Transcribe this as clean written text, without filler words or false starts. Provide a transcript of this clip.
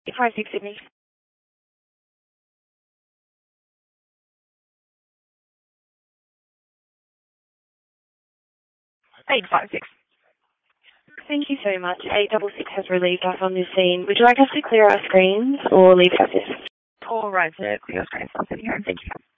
56 Sydney. 856. Thank you so much. 866 has relieved us on this scene. Would you like us to clear our screens or leave it as is? All right, sir. Clear our screens. I'll sit here and thank you.